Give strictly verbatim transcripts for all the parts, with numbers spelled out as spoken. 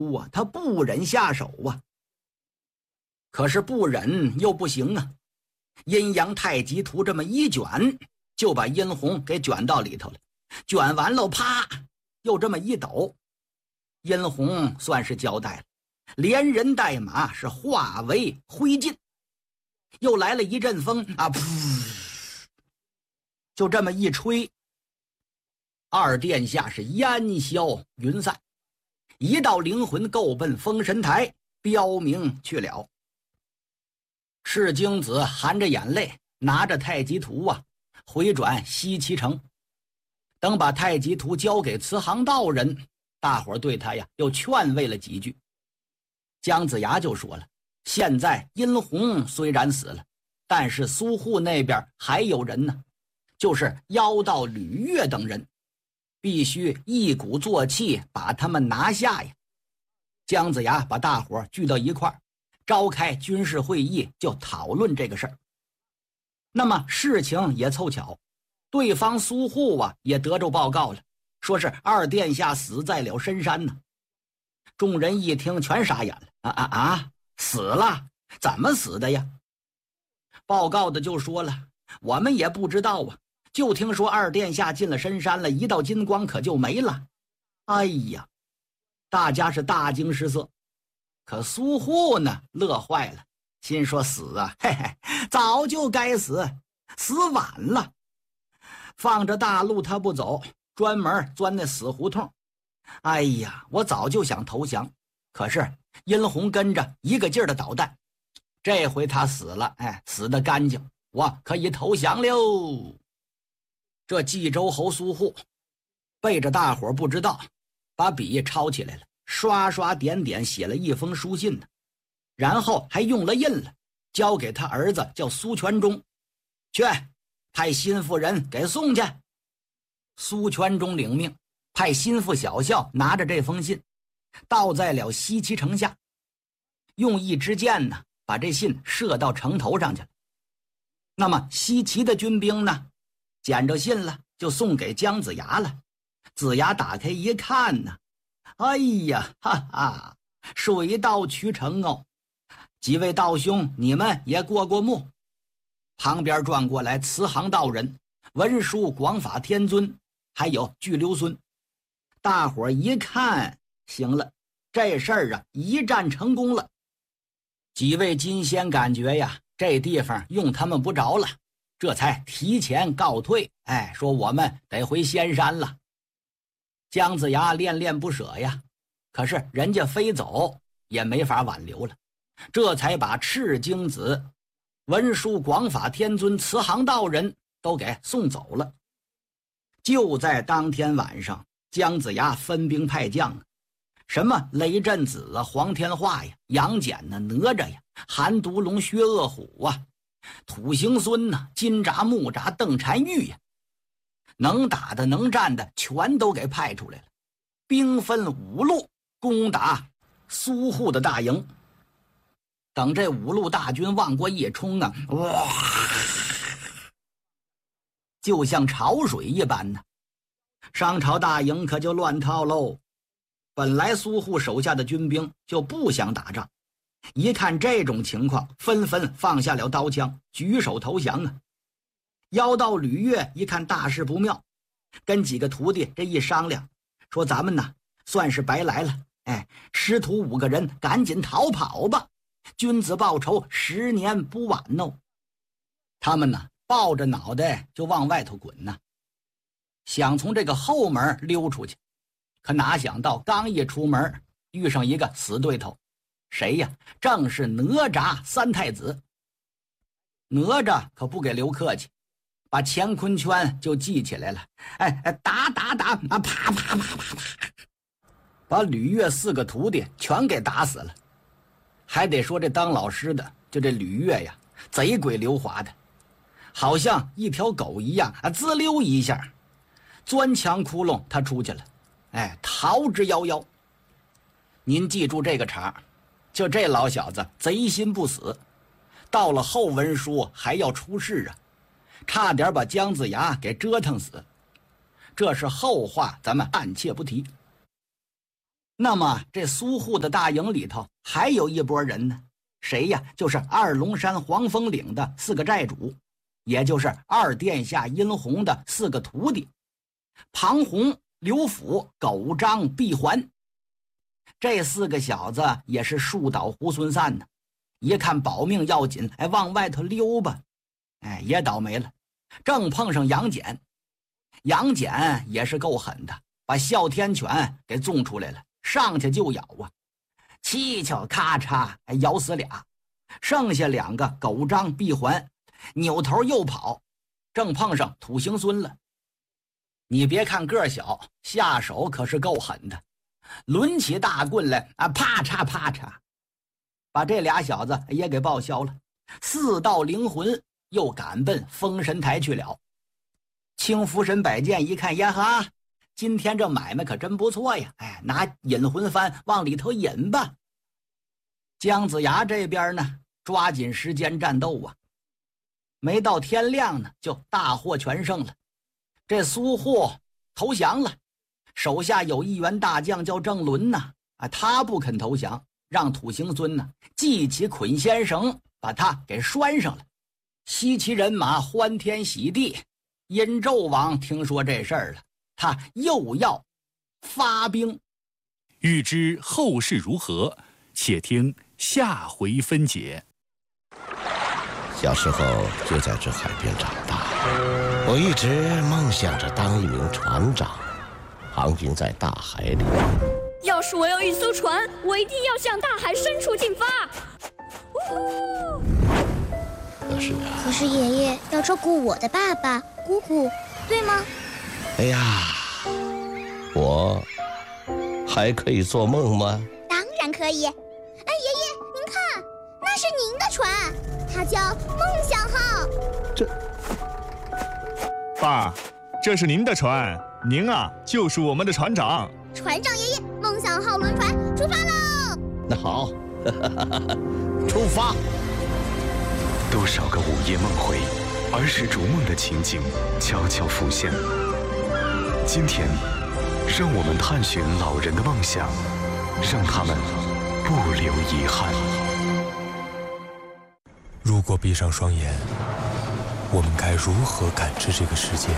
啊，他不忍下手啊。可是不忍又不行啊，阴阳太极图这么一卷，就把殷红给卷到里头了。卷完了，啪，又这么一抖，殷红算是交代了，连人带马是化为灰烬。又来了一阵风啊，噗，就这么一吹，二殿下是烟消云散，一道灵魂够奔封神台，标明去了。赤精子含着眼泪，拿着太极图啊，回转西岐城。等把太极图交给慈航道人，大伙儿对他呀又劝慰了几句。姜子牙就说了，现在殷红虽然死了，但是苏护那边还有人呢，就是妖道吕岳等人，必须一鼓作气把他们拿下呀。姜子牙把大伙儿聚到一块儿，召开军事会议，就讨论这个事儿。那么事情也凑巧，对方苏护啊也得着报告了，说是二殿下死在了深山呢。众人一听全傻眼了，啊啊啊！死了？怎么死的呀？报告的就说了，我们也不知道啊，就听说二殿下进了深山了，一道金光可就没了。哎呀，大家是大惊失色。可苏护呢，乐坏了，心说死啊，嘿嘿，早就该死，死晚了。放着大路他不走，专门钻那死胡同。哎呀，我早就想投降，可是殷红跟着一个劲儿的捣蛋，这回他死了，哎，死得干净，我可以投降喽。这冀州侯苏护背着大伙不知道，把笔抄起来了，刷刷点点写了一封书信呢，然后还用了印了，交给他儿子叫苏全忠，去派心腹人给送去。苏全忠领命，派心腹小校拿着这封信，到在了西岐城下，用一支箭呢，把这信射到城头上去了。那么西岐的军兵呢，捡着信了，就送给姜子牙了。子牙打开一看呢，哎呀，哈哈，水到渠成哦！几位道兄，你们也过过目。旁边转过来慈航道人、文殊广法天尊，还有巨留孙。大伙一看，行了，这事儿啊，一战成功了。几位金仙感觉呀，这地方用他们不着了，这才提前告退，哎，说我们得回仙山了。姜子牙恋恋不舍呀，可是人家非走也没法挽留了，这才把赤精子、文殊广法天尊、慈航道人都给送走了。就在当天晚上，姜子牙分兵派将啊，什么雷震子啊、黄天化呀、杨戬呐、哪吒呀、韩独龙、薛恶虎啊、土行孙呐、金吒、木吒、邓婵玉呀，能打的能战的全都给派出来了，兵分五路攻打苏护的大营。等这五路大军往过一冲啊，哇，就像潮水一般呢，商朝大营可就乱套喽。本来苏护手下的军兵就不想打仗，一看这种情况，纷纷放下了刀枪，举手投降啊。妖道吕岳一看大事不妙，跟几个徒弟这一商量，说咱们呢算是白来了，哎，师徒五个人赶紧逃跑吧，君子报仇，十年不晚哦。他们呢抱着脑袋就往外头滚呢，想从这个后门溜出去，可哪想到刚一出门，遇上一个死对头。谁呀？正是哪吒三太子。哪吒可不给刘客气，把乾坤圈就系起来了，哎哎，打打打啊，啪啪啪啪啪，把吕岳四个徒弟全给打死了。还得说这当老师的，就这吕岳呀，贼鬼溜滑的，好像一条狗一样啊，滋溜一下钻墙窟窿他出去了，哎，逃之夭夭。您记住这个茬，就这老小子贼心不死，到了后文书还要出事啊，差点把姜子牙给折腾死。这是后话，咱们暂且不提。 那么这苏护的大营里头还有一拨人呢，谁呀？就是二龙山黄风岭的四个寨主，也就是二殿下殷洪的四个徒弟，庞洪、刘辅、狗张、闭环。这四个小子也是树倒猢狲散呢，一看保命要紧，哎，往外头溜吧，哎，也倒霉了。正碰上杨戬，杨戬也是够狠的，把哮天犬给纵出来了，上去就咬啊，七巧咔嚓，哎，咬死俩，剩下两个狗张、闭环，扭头又跑，正碰上土行孙了。你别看个小，下手可是够狠的，抡起大棍来啊，啪嚓啪嚓，把这俩小子也给报销了。四道灵魂又赶奔封神台去了。青福神摆剑一看，呀哈，今天这买卖可真不错呀！哎，拿引魂幡往里头引吧。姜子牙这边呢，抓紧时间战斗啊，没到天亮呢，就大获全胜了。这苏护投降了，手下有一员大将叫郑伦呐，啊，他不肯投降，让土行孙呢系起捆仙绳，把他给拴上了。西岐人马欢天喜地，殷纣王听说这事儿了，他又要发兵。 欲知后事如何，且听下回分解。 小时候就在这海边长大，我一直梦想着当一名船长，航行在大海里。 要是我有一艘船，我一定要向大海深处进发。 可是啊， 可是爷爷要照顾我的爸爸、姑姑，对吗？ 哎呀，我还可以做梦吗？ 当然可以。哎，爷爷，您看，那是您的船，它叫梦想号。 这， 爸，这是您的船，您啊就是我们的船长。 船长爷爷，梦想号轮船出发喽！ 那好，出发。 多少个午夜梦回，儿时逐梦的情景悄悄浮现。今天，让我们探寻老人的梦想，让他们不留遗憾。 如果闭上双眼，我们该如何感知这个世界？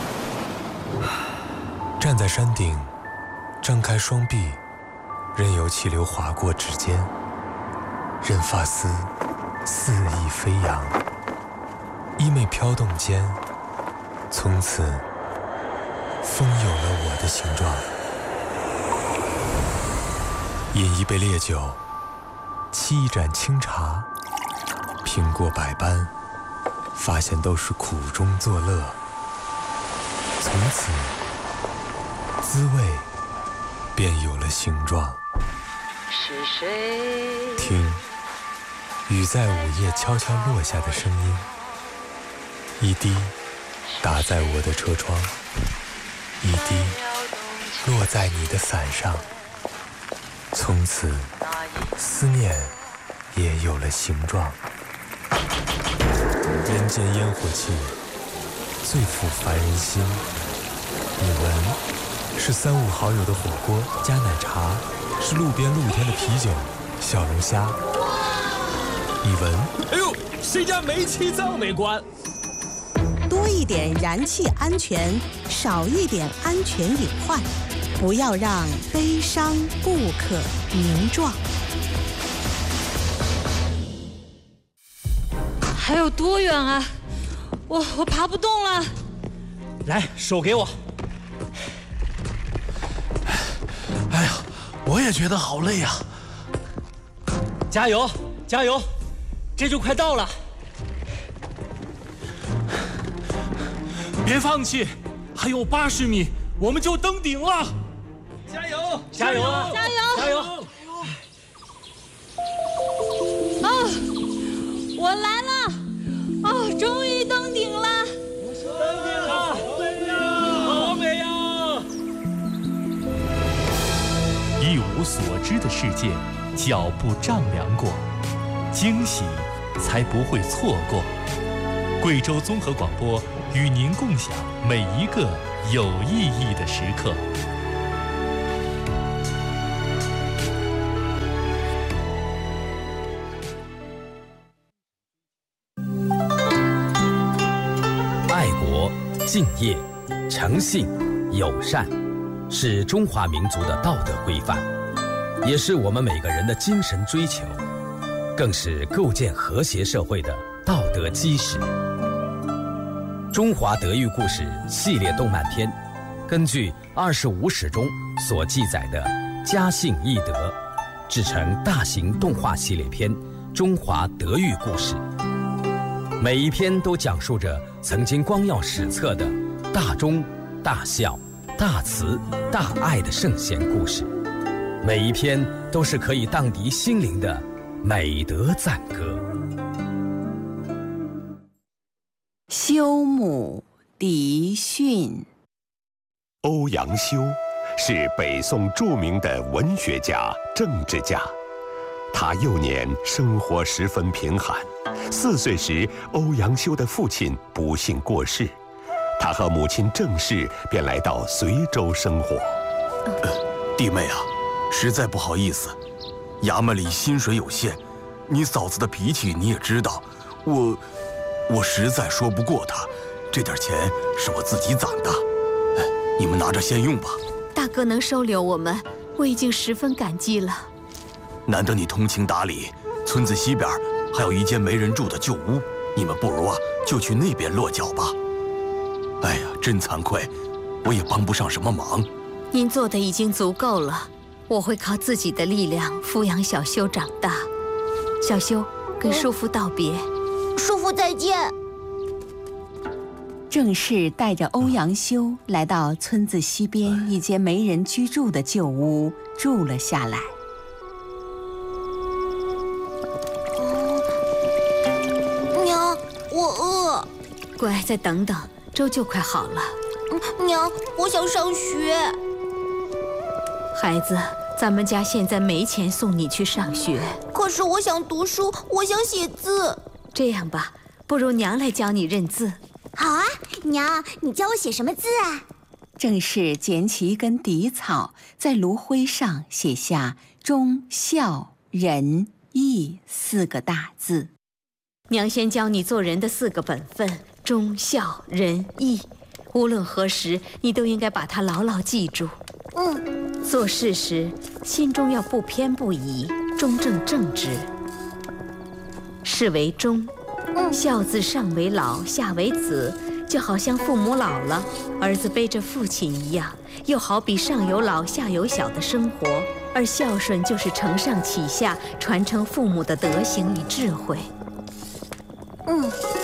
站在山顶，张开双臂，任由气流划过指尖，任发丝肆意飞扬，衣袂飘动间，从此风有了我的形状。饮一杯烈酒，沏一盏清茶，品过百般，发现都是苦中作乐。从此，滋味便有了形状。 是谁？ 听。雨在午夜悄悄落下的声音，一滴打在我的车窗，一滴落在你的伞上。从此，思念也有了形状。人间烟火气，最抚凡人心。你闻，是三五好友的火锅加奶茶，是路边露天的啤酒、小龙虾。你闻， 哎呦，谁家煤气这么没关？ 多一点燃气安全，少一点安全隐患，不要让悲伤不可名状。 还有多远啊？我我爬不动了。 来，手给我。 哎呀，我也觉得好累呀！ 加油，加油！这就快到了，别放弃，还有八十米，我们就登顶了！加油！加油！ 加油！ 加油！ 啊，我来了！哦，终于登顶了！ 登顶了！好美呀！ 一无所知的世界，脚步丈量过，惊喜才不会错过。贵州综合广播与您共享每一个有意义的时刻。 敬业、诚信、友善，是中华民族的道德规范，也是我们每个人的精神追求，更是构建和谐社会的道德基石。中华德育故事系列动漫片，根据二十五史中所记载的家信义德，制成大型动画系列片《中华德育故事》。每一篇都讲述着曾经光耀史册的大忠、大孝、大慈、大爱的圣贤故事，每一篇都是可以荡涤心灵的美德赞歌。 修母嫡训。 欧阳修是北宋著名的文学家、政治家。他幼年生活十分贫寒，四岁时，欧阳修的父亲不幸过世，他和母亲郑氏便来到随州生活。 呃，弟妹啊，实在不好意思，衙门里薪水有限，你嫂子的脾气你也知道，我我实在说不过她，这点钱是我自己攒的，哎，你们拿着先用吧。 大哥能收留我们，我已经十分感激了。 难得你通情达理，村子西边还有一间没人住的旧屋，你们不如啊就去那边落脚吧。哎呀，真惭愧，我也帮不上什么忙。 您做的已经足够了，我会靠自己的力量抚养小修长大。小修，跟叔父道别。 嗯、叔父再见。 郑氏带着欧阳修来到村子西边一间没人居住的旧屋住了下来。 我饿， 乖，再等等，粥就快好了。 娘，我想上学。 孩子，咱们家现在没钱送你去上学。 可是我想读书，我想写字。 这样吧，不如娘来教你认字。 好啊，娘，你教我写什么字啊？ 郑氏捡起一根荻草，在炉灰上写下忠、孝、仁、义四个大字。 娘先教你做人的四个本分：忠、孝、仁、义。无论何时，你都应该把它牢牢记住。 嗯。 做事时，心中要不偏不倚，中正正直。是为忠。 嗯。 孝字上为老，下为子，就好像父母老了，儿子背着父亲一样；又好比上有老，下有小的生活。而孝顺就是承上启下，传承父母的德行与智慧。 嗯，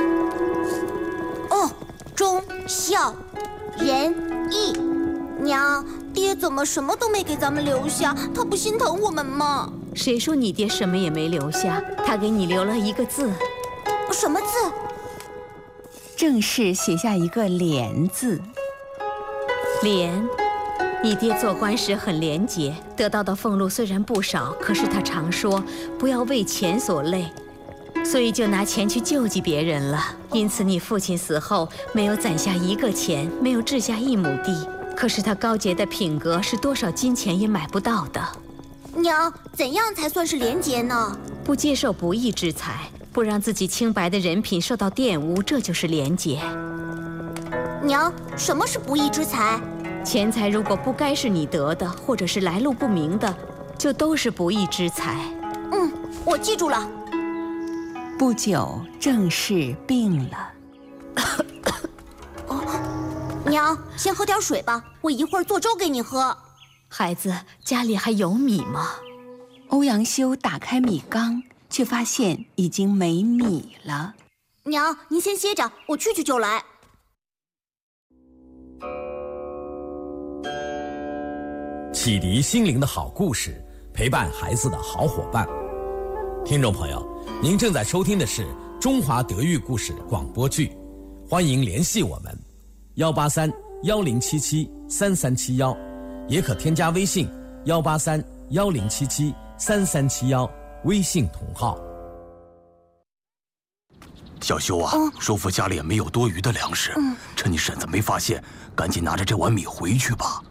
哦，忠、孝、仁、义。娘，爹怎么什么都没给咱们留下？他不心疼我们吗？ 谁说你爹什么也没留下？他给你留了一个字。 什么字？ 郑氏写下一个廉字。 廉，你爹做官时很廉洁，得到的俸禄虽然不少，可是他常说不要为钱所累。所以就拿钱去救济别人了，因此你父亲死后没有攒下一个钱，没有置下一亩地。可是他高洁的品格是多少金钱也买不到的。 娘，怎样才算是廉洁呢？ 不接受不义之财，不让自己清白的人品受到玷污，这就是廉洁。 娘，什么是不义之财？ 钱财如果不该是你得的，或者是来路不明的，就都是不义之财。 嗯，我记住了。 不久，郑氏病了。 哦，娘，先喝点水吧，我一会儿做粥给你喝。 孩子，家里还有米吗？ 欧阳修打开米缸，却发现已经没米了。 娘，您先歇着，我去去就来。 启迪心灵的好故事，陪伴孩子的好伙伴。听众朋友，您正在收听的是中华德育故事广播剧，欢迎联系我们幺八三幺零七七三三七幺，也可添加微信幺八三幺零七七三三七幺，微信同号。 小修啊，嗯、叔父家里也没有多余的粮食，嗯、趁你婶子没发现，赶紧拿着这碗米回去吧。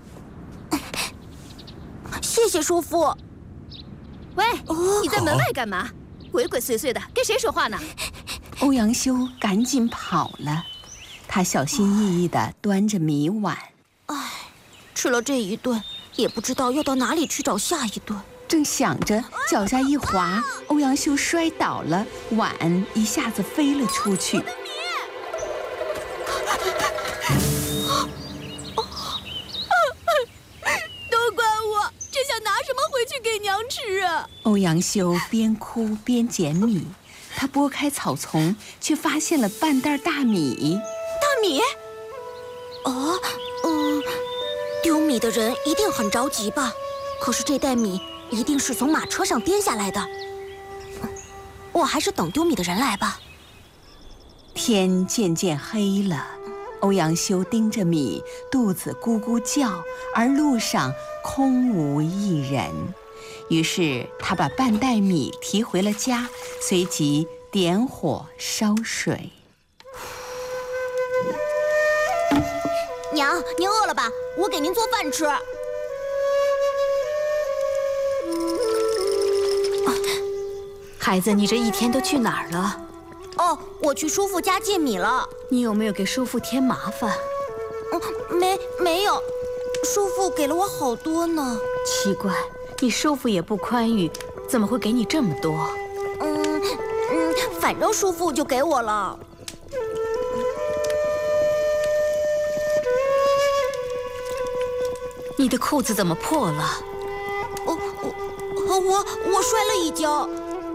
谢谢叔父。 喂，哦、你在门外干嘛？鬼鬼祟祟的，跟谁说话呢？ 欧阳修赶紧跑了，他他小心翼翼地端着米碗。 唉，吃了这一顿，也不知道要到哪里去找下一顿。 正想着，脚下一滑，欧阳修摔倒了，碗一下子飞了出去。 都怪我，这下拿什么回去给娘吃啊？ 欧阳修边哭边捡米，他拨开草丛，却发现了半袋大米。 大米？哦，嗯，丢米的人一定很着急吧？可是这袋米一定是从马车上颠下来的。我还是等丢米的人来吧。 天渐渐黑了，欧阳修盯着米，肚子咕咕叫，而路上空无一人。于是他把半袋米提回了家，随即点火烧水。 娘，您饿了吧？我给您做饭吃。 孩子，你这一天都去哪儿了？ 哦，我去叔父家借米了。 你有没有给叔父添麻烦？ 嗯，没没有，叔父给了我好多呢。 奇怪，你叔父也不宽裕，怎么会给你这么多？ 嗯嗯，反正叔父就给我了。 你的裤子怎么破了？ 我我我我摔了一跤。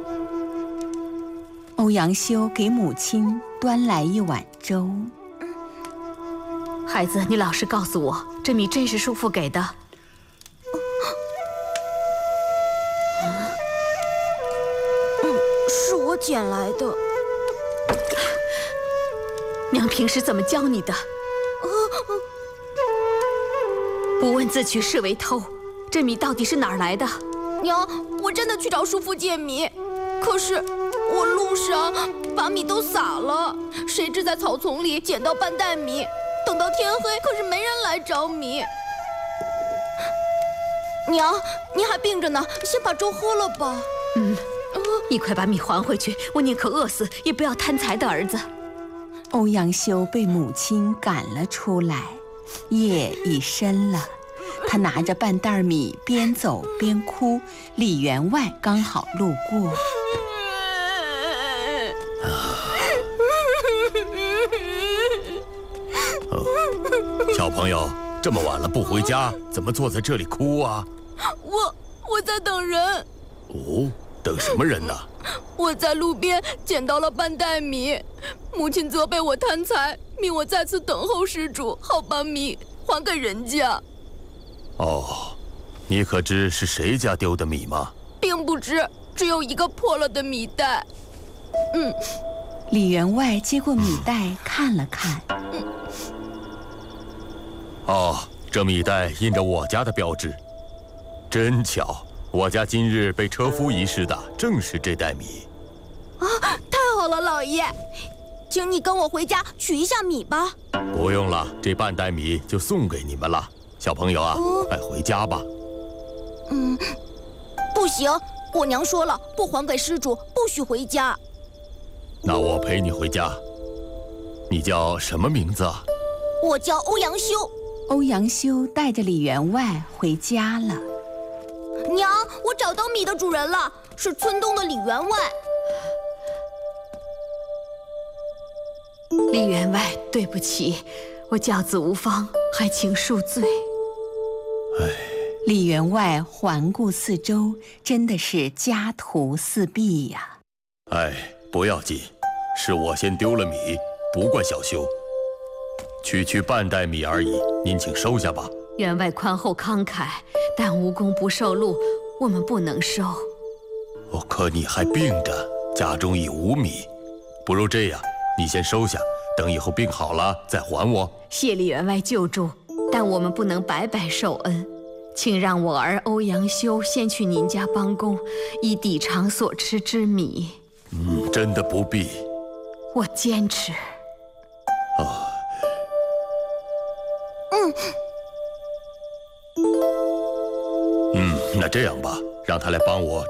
欧阳修给母亲端来一碗粥。 孩子，你老实告诉我，这米真是叔父给的？ 嗯，是我捡来的。 娘平时怎么教你的？不问自取是为偷，这米到底是哪儿来的？ 娘，我真的去找叔父借米，可是我路上把米都撒了，谁知在草丛里捡到半袋米，等到天黑，可是没人来找米。娘，您还病着呢，先把粥喝了吧。 嗯，你快把米还回去，我宁可饿死，也不要贪财的儿子。 欧阳修被母亲赶了出来。夜已深了，他拿着半袋米边走边哭。李员外刚好路过。 哦，小朋友，这么晚了不回家，怎么坐在这里哭啊？ 我我在等人。 哦，等什么人呢？ 我在路边捡到了半袋米，母亲责备我贪财，命我在此等候施主，好把米还给人家。 哦，你可知是谁家丢的米吗？ 并不知，只有一个破了的米袋。嗯。 李员外接过米袋看了看。 嗯。 哦，这米袋印着我家的标志，真巧。我家今日被车夫遗失的正是这袋米。 啊，太好了，老爷，请你跟我回家取一下米吧。 不用了，这半袋米就送给你们了。小朋友啊，快回家吧。 嗯，不行，我娘说了，不还给施主，不许回家。 那我陪你回家。你叫什么名字啊？ 我叫欧阳修。 欧阳修带着李员外回家了。 娘，我找到米的主人了，是村东的李员外。 李员外，对不起，我教子无方，还请恕罪。 唉， 李员外环顾四周，真的是家徒四壁呀。 唉，不要紧，是我先丢了米，不怪小修。区区半袋米而已，您请收下吧。 员外宽厚慷慨，但无功不受禄，我们不能收。 哦，可你还病着，家中已无米，不如这样，你先收下，等以后病好了再还我。 谢李员外救助，但我们不能白白受恩，请让我儿欧阳修先去您家帮工，以抵偿所吃之米。 嗯，真的不必。 我坚持。 哦。 嗯。 嗯，那这样吧，让他来帮我